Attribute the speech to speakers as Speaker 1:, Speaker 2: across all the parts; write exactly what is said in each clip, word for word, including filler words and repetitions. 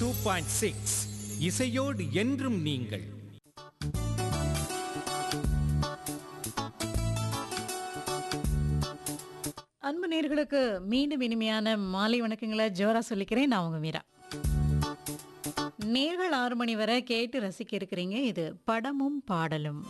Speaker 1: Two point six இசையோடு என்றும் நீங்கள்.
Speaker 2: அன்பு நேர்களுக்கு மீண்டும் இனிமையான மாலை வணக்கங்களை ஜோரா சொல்லிக்கிறேன். நான் உங்க மீரா. நேர்கள் ஆறு மணி வரை கேட்டு ரசிக்க இருக்கிறீங்க. இது படமும் பாடலும்.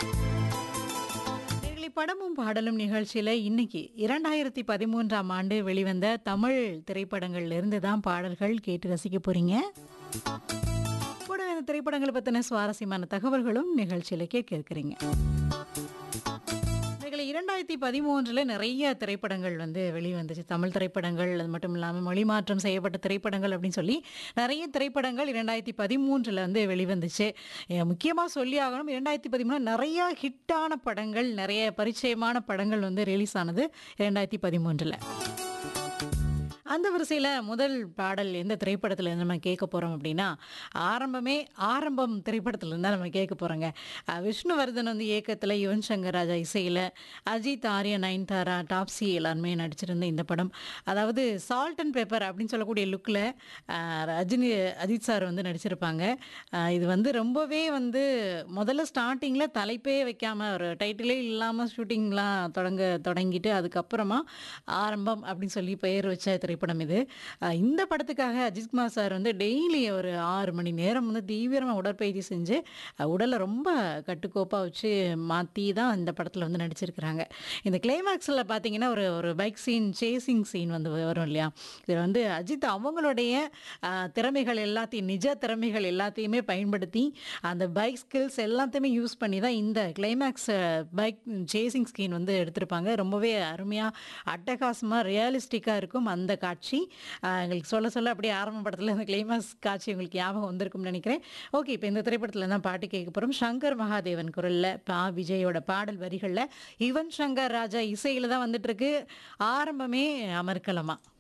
Speaker 2: நேர்களை படமும் பாடலும் நிகழ்ச்சியில இன்னைக்கு இரண்டாயிரத்தி பதிமூன்றாம் ஆண்டு வெளிவந்த தமிழ் திரைப்படங்கள்ல இருந்து தான் பாடல்கள் கேட்டு ரசிக்க போறீங்க. கூட இந்த திரைப்படங்களை பத்தின சுவாரஸ்யமான தகவல்களும் நிகழ்ச்சியில கேட்க இருக்கிறீங்க. இரண்டாயிரத்தி பதிமூன்றுல நிறைய திரைப்படங்கள் வந்து வெளிவந்துச்சு. தமிழ் திரைப்படங்கள், அது மட்டும் இல்லாமல் மொழி மாற்றம் செய்யப்பட்ட திரைப்படங்கள் அப்படின்னு சொல்லி நிறைய திரைப்படங்கள் இரண்டாயிரத்தி பதிமூன்றுல வந்து வெளிவந்துச்சு. முக்கியமாக சொல்லி ஆகணும், இரண்டாயிரத்தி பதிமூணு நிறைய ஹிட்டான படங்கள், நிறைய பரிச்சயமான படங்கள் வந்து ரிலீஸ் ஆனது இரண்டாயிரத்தி பதிமூன்றுல. அந்த வரிசையில் முதல் பாடல் எந்த திரைப்படத்தில் இருந்து நம்ம கேட்க போகிறோம் அப்படின்னா, ஆரம்பமே ஆரம்பம் திரைப்படத்தில் இருந்தால் நம்ம கேட்க போகிறோங்க. விஷ்ணுவர்தன் வந்து இயக்கத்தில், யுவன் சங்கர் ராஜா இசையில், அஜித், ஆர்யா, நயன்தாரா, டாப்ஸி எல்லாருமே நடிச்சிருந்த இந்த படம். அதாவது சால்ட் அண்ட் பெப்பர் அப்படின்னு சொல்லக்கூடிய லுக்கில் ரஜினி அஜித் சார் வந்து நடிச்சிருப்பாங்க. இது வந்து ரொம்பவே வந்து முதல்ல ஸ்டார்டிங்கில் தலைப்பே வைக்காமல், ஒரு டைட்டிலே இல்லாமல் ஷூட்டிங்லாம் தொடங்க தொடங்கிட்டு அதுக்கப்புறமா ஆரம்பம் அப்படின்னு சொல்லி பெயர் வச்ச திரைப்படம் படம் இது. இந்த படத்துக்காக அஜித்குமார் சார் வந்து டெய்லி ஒரு ஆறு மணி நேரம் வந்து தீவிரமாக உடற்பயிற்சி செஞ்சு உடலை ரொம்ப கட்டுக்கோப்பாக வச்சு மாற்றி தான் இந்த படத்தில் வந்து நடிச்சிருக்கிறாங்க. இந்த கிளைமேக்ஸில் பார்த்தீங்கன்னா ஒரு ஒரு பைக் சீன், சேசிங் சீன் வந்து வரும் இல்லையா. இதில் வந்து அஜித் அவங்களுடைய திறமைகள் எல்லாத்தையும், நிஜ திறமைகள் எல்லாத்தையுமே பயன்படுத்தி அந்த பைக் ஸ்கில்ஸ் எல்லாத்தையுமே யூஸ் பண்ணி தான் இந்த கிளைமேக்ஸ் பைக் சேசிங் சீன் வந்து எடுத்திருப்பாங்க. ரொம்பவே அருமையாக அட்டகாசமாக ரியலிஸ்டிக்காக இருக்கும் அந்த காட்சி. எங்களுக்கு சொல்ல சொல்ல அப்படியே ஆரம்ப படத்தில் இந்த கிளைமாக்ஸ் காட்சி உங்களுக்கு ஞாபகம் வந்திருக்கும்னு நினைக்கிறேன். ஓகே, இப்போ இந்த திரைப்படத்தில் தான் பாட்டு கேட்க போகிறோம். சங்கர் மகாதேவன் குரலில், பா விஜயோட பாடல் வரிகளில், யுவன் சங்கர் ராஜா இசையில் தான் வந்துட்டு இருக்கு. ஆரம்பமே அமர்க்கலமா.